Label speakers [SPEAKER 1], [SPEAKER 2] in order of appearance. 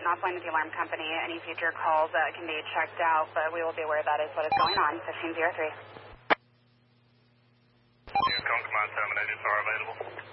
[SPEAKER 1] not playing with the alarm company. Any future calls can be checked out, but we will be aware that is what is going on. 1503.
[SPEAKER 2] Command 7 agents are available.